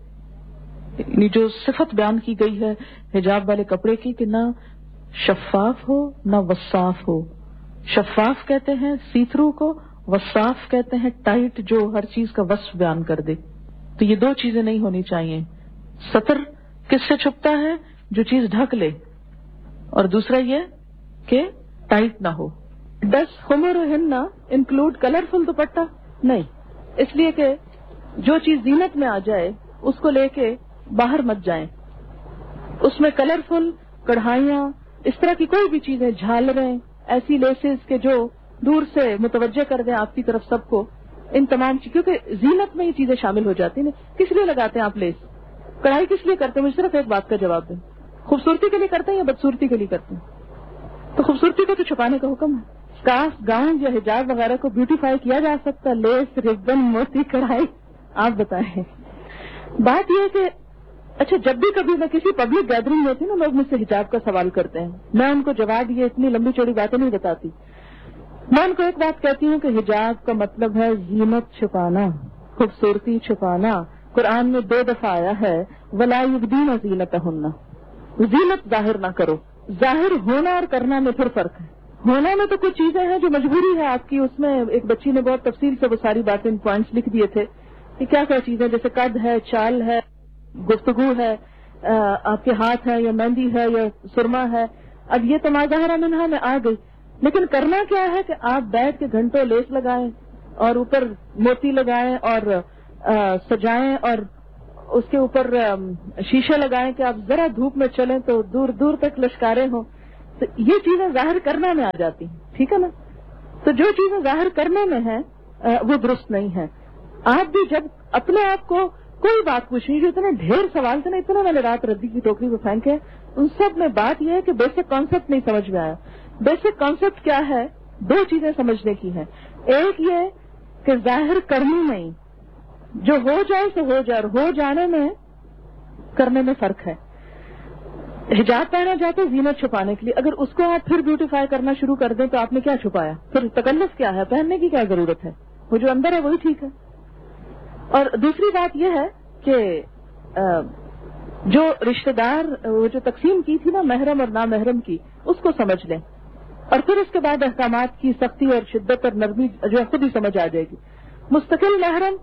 کہ جو صفت بیان کی گئی ہے حجاب والے کپڑے کی, کہ نہ شفاف ہو نہ وصاف ہو. شفاف کہتے ہیں سی تھرو کو, وصاف کہتے ہیں ٹائٹ, جو ہر چیز کا وصف بیان کر دے. تو یہ دو چیزیں نہیں ہونی چاہیے. ستر کس سے چھپتا ہے؟ جو چیز ڈھک لے, اور دوسرا یہ کہ ٹائٹ نہ ہو. ڈس خمرہن انکلوڈ کلرفل دوپٹہ؟ نہیں, اس لیے کہ جو چیز زینت میں آ جائے اس کو لے کے باہر مت جائیں. اس میں کلرفل کڑھائیاں, اس طرح کی کوئی بھی چیزیں, جھالریں, ایسی لیسز کے جو دور سے متوجہ کر دیں آپ کی طرف سب کو, ان تمام چیز, کیونکہ زینت میں یہ چیزیں شامل ہو جاتی ہیں. کس لیے لگاتے ہیں آپ لیس, کڑھائی کس لیے کرتے ہیں؟ مجھے صرف ایک بات کا جواب دیں, خوبصورتی کے لیے کرتے ہیں یا بدصورتی کے لیے کرتے ہیں؟ تو خوبصورتی کو تو چھپانے کا حکم ہے. اسکارف, گاؤن یا حجاب وغیرہ کو بیوٹیفائی کیا جا سکتا ہے, لیس, ربن, موتی, کڑھائی. آپ بتائیں. بات یہ ہے کہ اچھا جب بھی کبھی میں کسی پبلک گیدرنگ میں ہوتی نا, لوگ مجھ سے حجاب کا سوال کرتے ہیں, میں ان کو جواب یہ اتنی لمبی چوڑی باتیں نہیں بتاتی. میں ان کو ایک بات کہتی ہوں کہ حجاب کا مطلب ہے زینت چھپانا, خوبصورتی چھپانا. قرآن میں دو دفعہ آیا ہے وَلَا يُبْدِينَ زِينَتَهُنَّ, زینت ظاہر نہ کرو. ظاہر ہونا اور کرنا میں پھر فرق ہے. ہونا میں تو کچھ چیزیں ہیں جو مجبوری ہے آپ کی, اس میں ایک بچی نے بہت تفصیل سے وہ ساری باتیں پوائنٹس لکھ دیے تھے کہ کیا کیا چیزیں, جیسے قد ہے, چال ہے, گفتگو ہے, آپ کے ہاتھ ہے یا مہندی ہے یا سرما ہے. اب یہ تو ما ظاہر منہا میں آ گئی, لیکن کرنا کیا ہے کہ آپ بیٹھ کے گھنٹوں لیس لگائیں اور اوپر موتی لگائیں اور سجائیں اور اس کے اوپر شیشے لگائیں کہ آپ ذرا دھوپ میں چلیں تو دور دور تک لشکاریں ہوں، تو یہ چیزیں ظاہر کرنے میں آ جاتی ہیں، ٹھیک ہے نا؟ تو جو چیزیں ظاہر کرنے میں ہیں وہ درست نہیں ہے. آپ بھی جب اپنے آپ کو کوئی بات پوچھیں، جو اتنے ڈھیر سوال تھے نا، اتنا میں نے رات ردی کی ٹوکری کو پھینکے، ان سب میں بات یہ ہے کہ بیسک کانسیپٹ نہیں سمجھ میں آیا. بیسک کانسیپٹ کیا ہے؟ دو چیزیں سمجھنے کی ہیں. ایک یہ کہ ظاہر کرنی نہیں، جو ہو جائے تو ہو جائے، اور ہو جانے میں کرنے میں فرق ہے. حجاب پہنا جاتا ہے زینت چھپانے کے لیے، اگر اس کو آپ پھر بیوٹیفائی کرنا شروع کر دیں تو آپ نے کیا چھپایا؟ پھر تکلف کیا ہے؟ پہننے کی کیا ضرورت ہے؟ وہ جو اندر ہے وہی ٹھیک ہے. اور دوسری بات یہ ہے کہ جو رشتہ دار وہ جو تقسیم کی تھی نا محرم اور نامحرم کی، اس کو سمجھ لیں، اور پھر اس کے بعد احکامات کی سختی اور شدت اور نرمی جو ہے خود ہی سمجھ آ جائے گی. مستقل محرم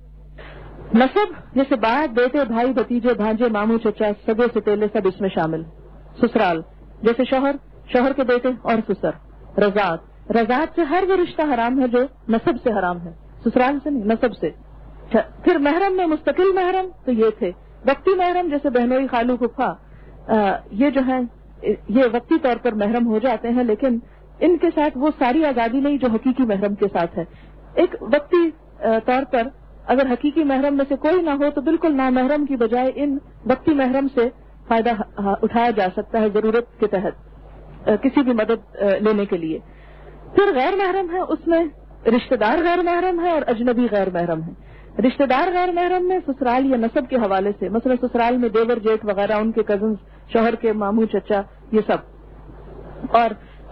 نسب جیسے باپ، بیٹے، بھائی، بھتیجے، بھانجے، ماموں، چچا، سگے ستیلے سب اس میں شامل. سسرال جیسے شوہر، شوہر کے بیٹے اور سسر. رضاعت، رضاعت سے ہر وہ رشتہ حرام ہے جو نسب سے حرام ہے، سسرال سے نہیں، نسب سے. پھر محرم میں مستقل محرم تو یہ تھے. وقتی محرم جیسے بہنوئی، خالو، پھپھا، یہ جو ہیں یہ وقتی طور پر محرم ہو جاتے ہیں، لیکن ان کے ساتھ وہ ساری آزادی نہیں جو حقیقی محرم کے ساتھ ہے. ایک وقتی طور پر اگر حقیقی محرم میں سے کوئی نہ ہو تو بالکل نامحرم کی بجائے ان وقتی محرم سے فائدہ اٹھایا جا سکتا ہے ضرورت کے تحت کسی بھی مدد لینے کے لیے. پھر غیر محرم ہے، اس میں رشتہ دار غیر محرم ہے اور اجنبی غیر محرم ہے. رشتہ دار غیر محرم میں سسرال یا نسب کے حوالے سے، مثلا سسرال میں دیور، جیٹھ وغیرہ، ان کے کزنز، شوہر کے ماموں، چچا، یہ سب. اور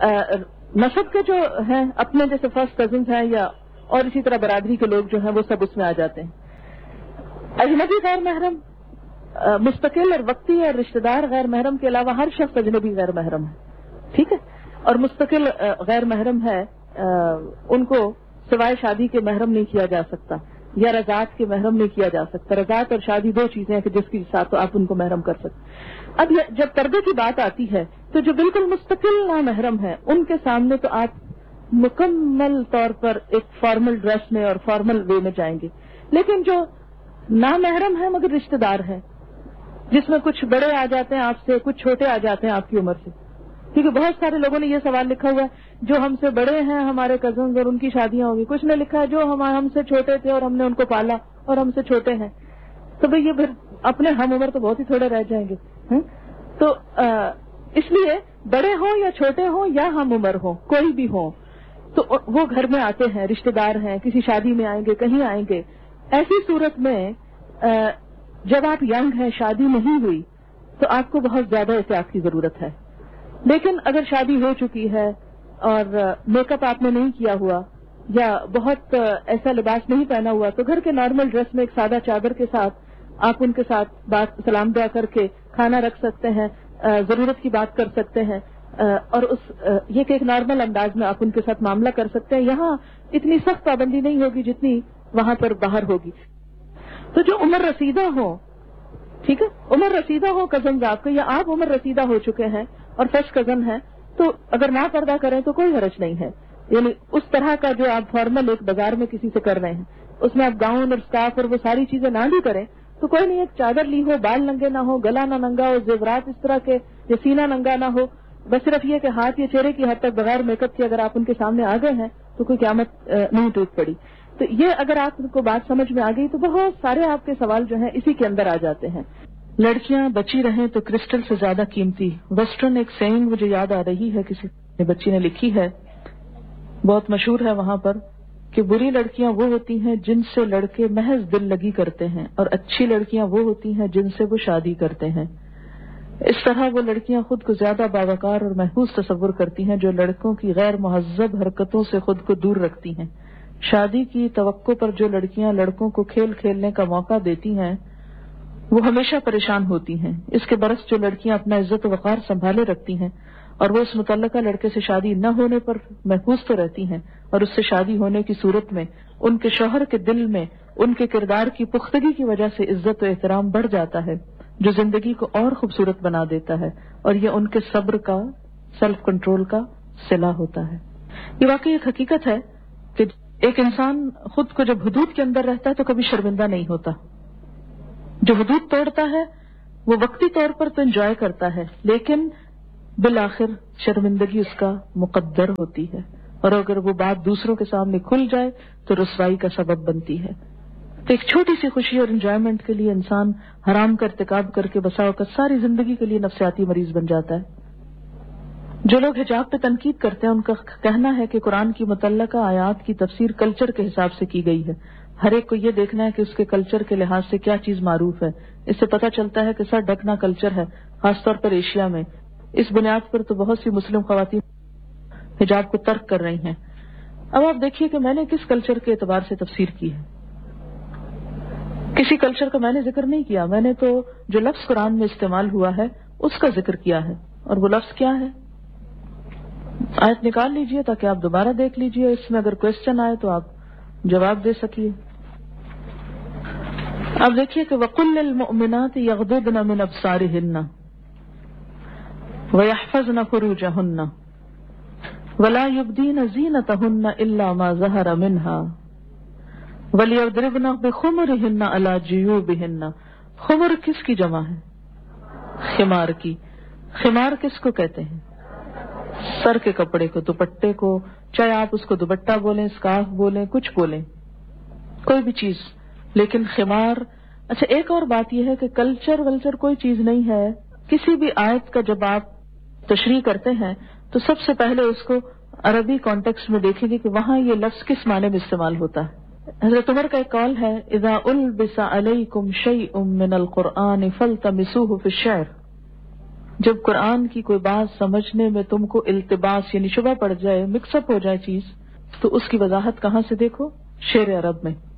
نسب کے جو ہیں اپنے جیسے فرسٹ کزنز ہیں یا اور اسی طرح برادری کے لوگ جو ہیں وہ سب اس میں آ جاتے ہیں. اجنبی غیر محرم مستقل اور وقتی اور رشتہ دار غیر محرم کے علاوہ ہر شخص اجنبی غیر محرم ہے، ٹھیک ہے. اور مستقل غیر محرم ہے، ان کو سوائے شادی کے محرم نہیں کیا جا سکتا یا رضاعت کے محرم نہیں کیا جا سکتا. رضاعت اور شادی دو چیزیں ہیں کہ جس کے ساتھ آپ ان کو محرم کر سکتے. اب جب پردے کی بات آتی ہے تو جو بالکل مستقل نامحرم ہے ان کے سامنے تو آپ مکمل طور پر ایک فارمل ڈریس میں اور فارمل وے میں جائیں گے. لیکن جو نامحرم ہے مگر رشتہ دار ہے، جس میں کچھ بڑے آ جاتے ہیں آپ سے، کچھ چھوٹے آ جاتے ہیں آپ کی عمر سے، کیونکہ بہت سارے لوگوں نے یہ سوال لکھا ہوا ہے جو ہم سے بڑے ہیں ہمارے کزنز اور ان کی شادیاں ہوگی. کچھ نے لکھا ہے جو ہم ہم سے چھوٹے تھے اور ہم نے ان کو پالا اور ہم سے چھوٹے ہیں. تو بھئی یہ پھر اپنے ہم عمر تو بہت ہی تھوڑے رہ جائیں گے. تو اس لیے بڑے ہوں یا چھوٹے ہوں یا ہم عمر ہوں، کوئی بھی ہوں، تو وہ گھر میں آتے ہیں، رشتہ دار ہیں، کسی شادی میں آئیں گے، کہیں آئیں گے. ایسی صورت میں جب آپ ینگ ہیں، شادی نہیں ہوئی، تو آپ کو بہت زیادہ احتیاط کی ضرورت ہے. لیکن اگر شادی ہو چکی ہے اور میک اپ آپ نے نہیں کیا ہوا یا بہت ایسا لباس نہیں پہنا ہوا، تو گھر کے نارمل ڈریس میں ایک سادہ چادر کے ساتھ آپ ان کے ساتھ بات سلام دعا کر کے کھانا رکھ سکتے ہیں، ضرورت کی بات کر سکتے ہیں، اور اس یہ کہ ایک نارمل انداز میں آپ ان کے ساتھ معاملہ کر سکتے ہیں. یہاں اتنی سخت پابندی نہیں ہوگی جتنی وہاں پر باہر ہوگی. تو جو عمر رسیدہ ہو، ٹھیک ہے، عمر رسیدہ ہو کزنز آپ کے، یا آپ عمر رسیدہ ہو چکے ہیں اور فرسٹ کزن ہیں، تو اگر نہ پردہ کریں تو کوئی حرج نہیں ہے. یعنی اس طرح کا جو آپ فارمل ایک بازار میں کسی سے کر رہے ہیں اس میں آپ گاؤن اور اسکارف اور وہ ساری چیزیں نہ بھی کریں تو کوئی نہیں. ایک چادر لی ہو، بال ننگے نہ ہو، گلا نہ ننگا ہو، زیورات اس طرح کے یا سینہ ننگا نہ ہو، بس صرف یہ کہ ہاتھ یا چہرے کی حد تک بغیر میک اپ کے اگر آپ ان کے سامنے آ گئے ہیں تو کوئی قیامت نہیں ٹوٹ پڑی. تو یہ اگر آپ کو بات سمجھ میں آ گئی تو بہت سارے آپ کے سوال جو ہیں اسی کے اندر آ جاتے ہیں. لڑکیاں بچی رہیں تو کرسٹل سے زیادہ قیمتی. ویسٹرن ایک سینگ مجھے یاد آ رہی ہے، کسی نے بچی نے لکھی ہے، بہت مشہور ہے وہاں پر، کہ بری لڑکیاں وہ ہوتی ہیں جن سے لڑکے محض دل لگی کرتے ہیں اور اچھی لڑکیاں وہ ہوتی ہیں جن سے وہ شادی کرتے ہیں. اس طرح وہ لڑکیاں خود کو زیادہ باوقار اور محفوظ تصور کرتی ہیں جو لڑکوں کی غیر مہذب حرکتوں سے خود کو دور رکھتی ہیں. شادی کی توقع پر جو لڑکیاں لڑکوں کو کھیل کھیلنے کا موقع دیتی ہیں وہ ہمیشہ پریشان ہوتی ہیں. اس کے برعکس جو لڑکیاں اپنا عزت و وقار سنبھالے رکھتی ہیں اور وہ اس متعلقہ لڑکے سے شادی نہ ہونے پر محفوظ تو رہتی ہیں، اور اس سے شادی ہونے کی صورت میں ان کے شوہر کے دل میں ان کے کردار کی پختگی کی وجہ سے عزت و احترام بڑھ جاتا ہے، جو زندگی کو اور خوبصورت بنا دیتا ہے، اور یہ ان کے صبر کا، سیلف کنٹرول کا صلہ ہوتا ہے. یہ واقعی ایک حقیقت ہے کہ ایک انسان خود کو جب حدود کے اندر رہتا ہے تو کبھی شرمندہ نہیں ہوتا. جو حدود توڑتا ہے وہ وقتی طور پر تو انجوائے کرتا ہے، لیکن بالآخر شرمندگی اس کا مقدر ہوتی ہے، اور اگر وہ بات دوسروں کے سامنے کھل جائے تو رسوائی کا سبب بنتی ہے۔ تو ایک چھوٹی سی خوشی اور انجوائمنٹ کے لیے انسان حرام کا ارتکاب کر کے بسا اوقات ساری زندگی کے لیے نفسیاتی مریض بن جاتا ہے۔ جو لوگ حجاب پہ تنقید کرتے ہیں ان کا کہنا ہے کہ قرآن کی متعلقہ آیات کی تفسیر کلچر کے حساب سے کی گئی ہے، ہر ایک کو یہ دیکھنا ہے کہ اس کے کلچر کے لحاظ سے کیا چیز معروف ہے۔ اس سے پتہ چلتا ہے کہ سر ڈھکنا کلچر ہے، خاص طور پر ایشیا میں۔ اس بنیاد پر تو بہت سی مسلم خواتین حجاب کو ترک کر رہی ہیں۔ اب آپ دیکھیے کہ میں نے کس کلچر کے اعتبار سے تفسیر کی ہے۔ کسی کلچر کا میں نے ذکر نہیں کیا، میں نے تو جو لفظ قرآن میں استعمال ہوا ہے اس کا ذکر کیا ہے، اور وہ لفظ کیا ہے؟ آیت نکال لیجئے تاکہ آپ دوبارہ دیکھ لیجئے، اس میں اگر کوشچن آئے تو آپ جواب دے سکیے۔ اب دیکھیے کہ وَقُلْ لِلْمُؤْمِنَاتِ يَغْضُضْنَ مِنْ أَبْصَارِهِنَّ وَيَحْفَظْنَ فُرُوجَهُنَّ وَلَا يُبْدِينَ زِينَتَهُنَّ إِلَّا مَا ظَهَرَ مِنْهَا وَلْيَضْرِبْنَ بِخُمُرِهِنَّ عَلَى جُيُوبِهِنَّ۔ خمر کس کی جمع ہے؟ خمار کی۔ خمار کس کو کہتے ہیں؟ سر کے کپڑے کو، دوپٹے کو، چاہے آپ اس کو دوپٹہ بولیں، اسکارف بولیں، کچھ بولیں، کوئی بھی چیز، لیکن خمار۔ اچھا ایک اور بات یہ ہے کہ کلچر ولچر کوئی چیز نہیں ہے۔ کسی بھی آیت کا جب آپ تشریح کرتے ہیں تو سب سے پہلے اس کو عربی کانٹیکسٹ میں دیکھیں گے کہ وہاں یہ لفظ کس معنی میں استعمال ہوتا ہے۔ حضرت عمر کا ایک قول ہے اذا البس علیکم شیء من القرآن فالتمسوه فی الشعر۔ جب قرآن کی کوئی بات سمجھنے میں تم کو التباس یعنی شبہ پڑ جائے، مکس اپ ہو جائے چیز، تو اس کی وضاحت کہاں سے دیکھو؟ شعر عرب میں۔